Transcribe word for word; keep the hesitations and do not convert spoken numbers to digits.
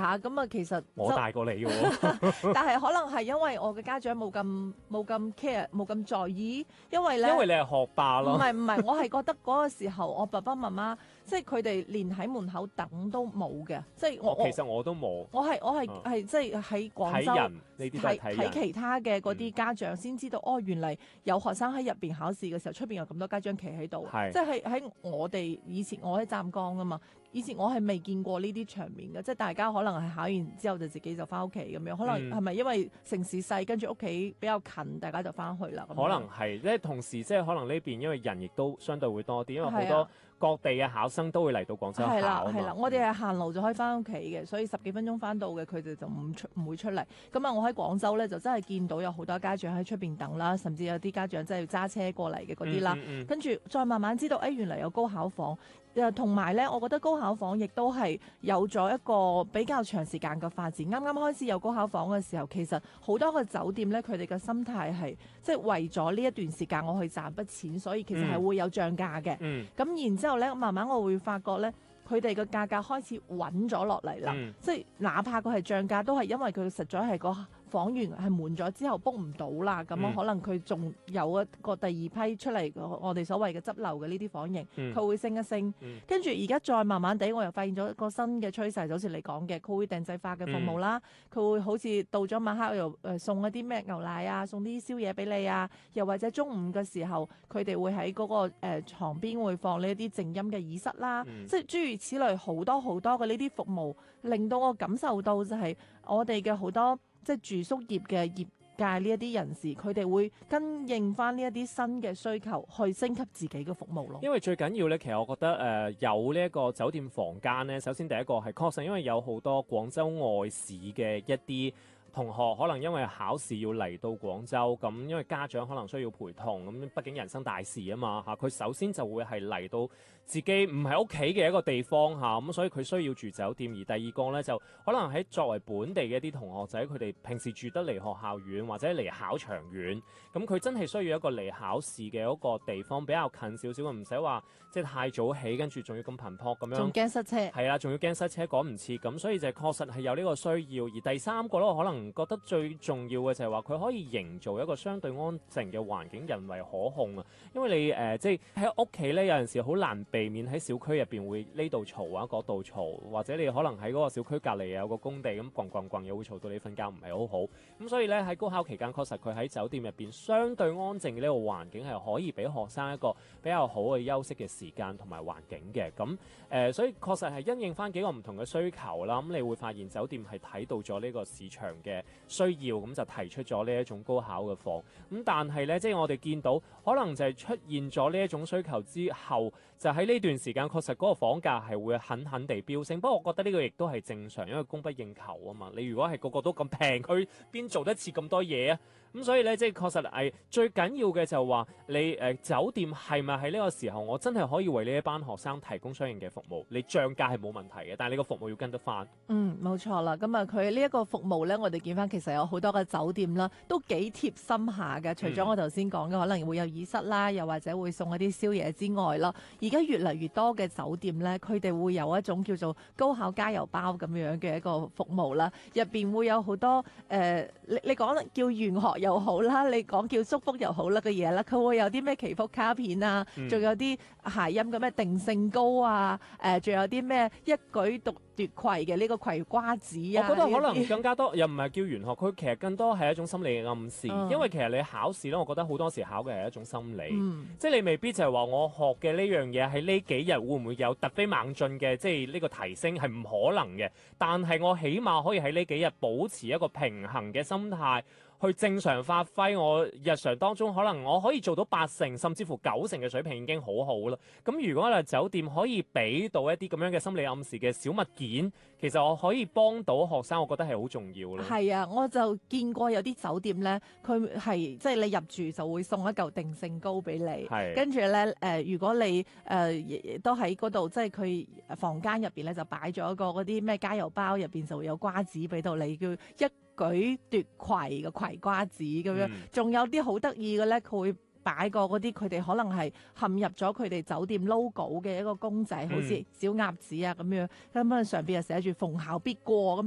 下，咁啊其實我大過你嘅喎， 但係可能係因為我嘅家長冇咁冇咁 care 冇咁在意，因為咧因為你係學霸唔咯。 係唔係，我係覺得嗰個時候我爸爸媽媽即係佢哋連喺門口等都冇嘅，即係我我其實我都冇我係我係嗯係即係喺廣州睇人，呢啲都係睇睇睇人。 其他嘅嗰啲家長先知道，哦，原嚟有學生喺入邊考試嘅時候，出邊有咁多家長企喺度， 係即係喺我哋以前我喺湛江啊嘛，以前我係未見過呢啲場面嘅，即係大家可能係考完之後就自己就翻屋企咁樣，可能嗯係咪因為城市細，跟住屋企比較近，大家就翻去啦？咁樣可能係，即係同時即係可能呢邊因為人亦都相對會多啲，因為好多係啊各地嘅考生都會嚟到廣州考係啦啊嘛係啦，我哋係行路就可以翻屋企嘅，所以十幾分鐘翻到嘅，佢哋就唔出唔會出嚟。咁啊，我喺廣州咧就真係見到有好多家長喺出邊等啦，甚至有啲家長真係要揸車過嚟嘅嗰啲啦。 嗯嗯嗯跟住再慢慢知道，誒、哎、原來有高考房。誒同埋咧，我覺得高考房亦都係有咗一個比較長時間嘅發展。啱啱開始有高考房嘅時候，其實好多個酒店咧，佢哋嘅心態係即係為咗呢一段時間我去賺筆錢，所以其實係會有漲價嘅。咁、 嗯然之後咧，慢慢我會發覺咧，佢哋嘅價格開始穩咗落嚟啦。 嗯即係哪怕佢係漲價，都係因為佢實在係個房源係滿咗之後 book 唔到啦，咁、 嗯可能佢仲有一個第二批出嚟，我哋所謂嘅執漏嘅呢啲房型，佢、 嗯會升一升。 嗯跟住而家再慢慢地，我又發現咗一個新嘅趨勢，就好似你講嘅，佢會訂製化嘅服務啦，佢、會好似到咗晚黑又誒送一啲咩牛奶啊，送啲宵夜俾你啊，又或者中午嘅時候，佢哋會喺嗰、個誒、呃、牀邊會放呢一啲靜音嘅耳塞啦， 嗯即係諸如此類好多好多嘅呢啲服務，令到我感受到就係我哋嘅好多即係住宿業嘅業界呢一啲人士，佢哋會跟應翻呢一啲新嘅需求，去升級自己嘅服務咯。 因為最緊要咧，其實我覺得誒、呃、有呢一個酒店房間咧，首先第一個係確實，因為有好多廣州外市嘅一啲同學可能因為考試要嚟到廣州，咁因為家長可能需要陪同，咁畢竟人生大事啊嘛嚇，佢首先就會係嚟到自己唔係屋企嘅一個地方嚇，咁所以佢需要住酒店。而第二個呢，就可能喺作為本地嘅一啲同學仔，佢哋平時住得離學校遠或者離考場遠，咁佢真係需要一個離考試嘅一個地方比較近少少，唔使話即係太早起，跟住仲要咁頻撲咁樣， 仲驚塞車。 係啦，仲要驚塞車趕唔切，咁所以就確實係有呢個需要。而第三個咧，可能覺得最重要嘅就係話佢可以營造一個相對安靜嘅環境，人為可控啊。因為你誒、呃、即係喺屋企咧，有陣時好難避免喺小區入邊會呢度嘈啊，嗰度嘈，或者你可能喺嗰個小區隔離有個工地咁咣咣咣，又會嘈到你瞓覺唔係好好。咁所以咧喺高考期間，確實佢喺酒店入邊相對安靜嘅呢個環境係可以俾學生一個比較好嘅休息嘅時間同埋環境嘅。咁誒、呃，所以確實係因應翻幾個唔同嘅需求啦。咁你會發現酒店係睇到咗呢個市場嘅需要，咁就提出咗呢一種高考嘅房。咁但係呢，即係我哋見到可能就係出現咗呢一種需求之後，就喺呢段時間確實嗰個房價係會狠狠地飆升。不過我覺得呢個亦都係正常，因為供不應求啊嘛。你如果係個個都咁平，佢邊做得切咁多嘢啊？咁所以咧，即係確實係最緊要嘅就係話你誒、呃、酒店係咪喺呢個時候，我真係可以為呢一班學生提供相應嘅服務？你漲價係冇問題嘅，但係你個服務要跟得翻。 嗯，冇錯啦。咁啊，佢呢一個服務咧，我哋見翻其實有好多嘅酒店啦，都幾貼心下嘅。除咗我頭先講嘅可能會有耳塞啦，又或者會送一啲宵夜之外啦，而家越嚟越多嘅酒店咧，佢哋會有一種叫做高考加油包咁樣嘅一個服務啦。入邊會有好多誒、呃，你你講叫玄學又好啦，你講叫祝福又好啦嘅嘢啦，佢會有啲咩祈福卡片啊，仲、嗯、有啲諧音嘅咩定勝高啊，誒、呃，仲有啲咩一舉獨奪葵嘅呢個葵瓜子啊。 我覺得可能更加多，又唔係叫玄學，佢其實更多係一種心理嘅暗示。 嗯、 因為其實你考試咧，我覺得好多時考嘅係一種心理， 嗯、 即係你未必就係話我學嘅呢樣嘢喺呢幾日會唔會有突飛猛進嘅，即係呢個提升係唔可能嘅。但係我起碼可以喺呢幾日保持一個平衡嘅心態，去正常發揮我日常當中可能我可以做到八成甚至乎九成嘅水平已經好好啦。咁如果咧酒店可以俾到一啲咁樣嘅心理暗示嘅小物件，其實我可以幫到學生，我覺得係好重要咯。 係啊，我就見過有啲酒店咧，佢係即係你入住就會送一嚿定勝膏俾你，跟住咧誒，如果你誒、呃、都喺嗰度，即係佢房間入邊咧就擺咗一個嗰啲咩加油包，入邊就會有瓜子俾到你，叫一舉奪葵嘅葵瓜子咁樣，仲、嗯、有啲好得意嘅咧，佢會擺個嗰啲佢哋可能係嵌入咗佢哋酒店 logo 嘅一個公仔，嗯、好似小鴨子啊咁樣，咁啊上邊又寫住逢考必過咁